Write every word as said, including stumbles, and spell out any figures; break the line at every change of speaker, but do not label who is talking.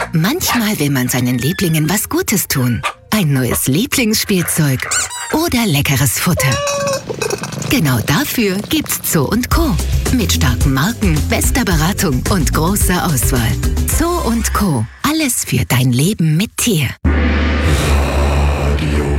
Manchmal will man seinen Lieblingen was Gutes tun. Ein neues Lieblingsspielzeug oder leckeres Futter. Genau dafür gibt's Zoo und Co. Mit starken Marken, bester Beratung und großer Auswahl. Zoo und Co. Alles für dein Leben mit Tier.
Radio